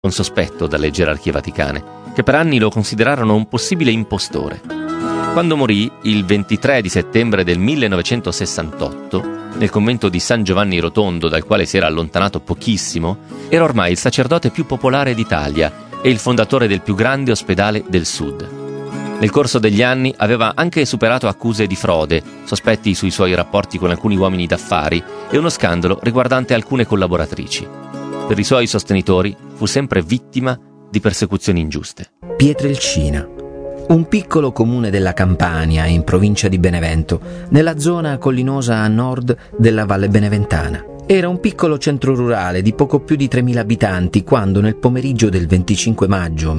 un sospetto dalle gerarchie vaticane, che per anni lo considerarono un possibile impostore. Quando morì, il 23 di settembre del 1968, nel convento di San Giovanni Rotondo, dal quale si era allontanato pochissimo, era ormai il sacerdote più popolare d'Italia e il fondatore del più grande ospedale del Sud. Nel corso degli anni aveva anche superato accuse di frode, sospetti sui suoi rapporti con alcuni uomini d'affari e uno scandalo riguardante alcune collaboratrici. Per i suoi sostenitori fu sempre vittima di persecuzioni ingiuste. Pietrelcina, un piccolo comune della Campania, in provincia di Benevento, nella zona collinosa a nord della Valle Beneventana. Era un piccolo centro rurale di poco più di 3.000 abitanti quando, nel pomeriggio del 25 maggio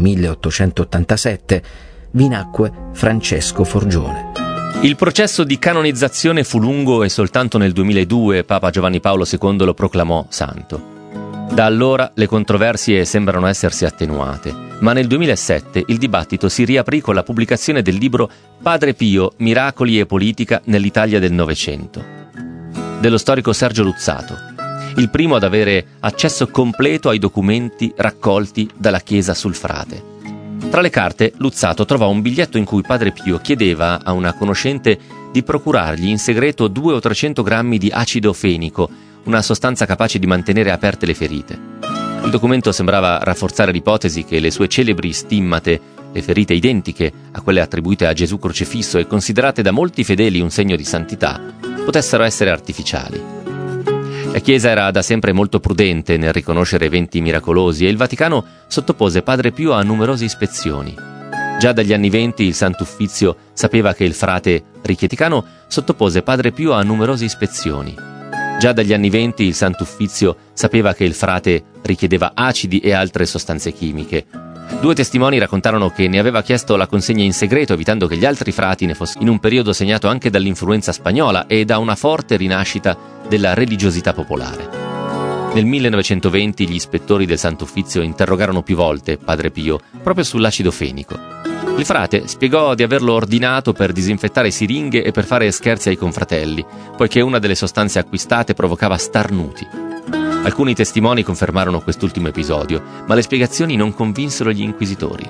1887, vi nacque Francesco Forgione. Il processo di canonizzazione fu lungo e soltanto nel 2002 Papa Giovanni Paolo II lo proclamò santo. Da allora le controversie sembrano essersi attenuate, ma nel 2007 il dibattito si riaprì con la pubblicazione del libro Padre Pio, Miracoli e Politica nell'Italia del Novecento, dello storico Sergio Luzzato, il primo ad avere accesso completo ai documenti raccolti dalla Chiesa sul frate. Tra le carte, Luzzato trovò un biglietto in cui Padre Pio chiedeva a una conoscente di procurargli in segreto 200 o 300 grammi di acido fenico, una sostanza capace di mantenere aperte le ferite. Il documento sembrava rafforzare l'ipotesi che le sue celebri stimmate, le ferite identiche a quelle attribuite a Gesù crocifisso e considerate da molti fedeli un segno di santità, potessero essere artificiali. La Chiesa era da sempre molto prudente nel riconoscere eventi miracolosi e il Vaticano sottopose Padre Pio a numerose ispezioni. Già dagli anni *20 il Sant'Uffizio sapeva che il frate ricchieticano sottopose Padre Pio a numerose ispezioni. Già dagli anni '20 il Sant'Uffizio sapeva che il frate richiedeva acidi e altre sostanze chimiche. 2 testimoni raccontarono che ne aveva chiesto la consegna in segreto, evitando che gli altri frati ne fossero, in un periodo segnato anche dall'influenza spagnola e da una forte rinascita della religiosità popolare. Nel 1920 gli ispettori del Sant'Uffizio interrogarono più volte Padre Pio proprio sull'acido fenico. Il frate spiegò di averlo ordinato per disinfettare siringhe e per fare scherzi ai confratelli, poiché una delle sostanze acquistate provocava starnuti. Alcuni testimoni confermarono quest'ultimo episodio, ma le spiegazioni non convinsero gli inquisitori.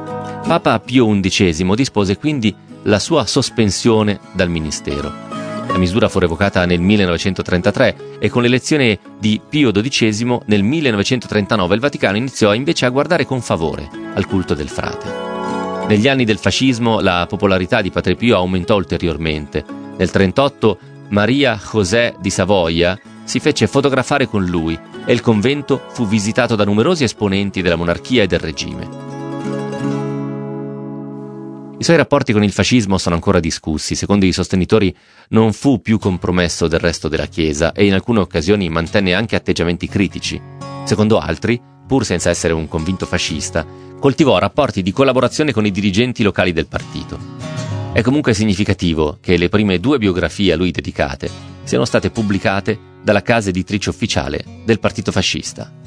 Papa Pio XI dispose quindi la sua sospensione dal ministero. La misura fu revocata nel 1933 e con l'elezione di Pio XII nel 1939 il Vaticano iniziò invece a guardare con favore al culto del frate. Negli anni del fascismo la popolarità di Padre Pio aumentò ulteriormente. Nel 1938 Maria José di Savoia si fece fotografare con lui e il convento fu visitato da numerosi esponenti della monarchia e del regime. I suoi rapporti con il fascismo sono ancora discussi. Secondo i sostenitori non fu più compromesso del resto della Chiesa e in alcune occasioni mantenne anche atteggiamenti critici. Secondo altri, pur senza essere un convinto fascista, coltivò rapporti di collaborazione con i dirigenti locali del partito. È comunque significativo che le prime 2 biografie a lui dedicate siano state pubblicate dalla casa editrice ufficiale del partito fascista.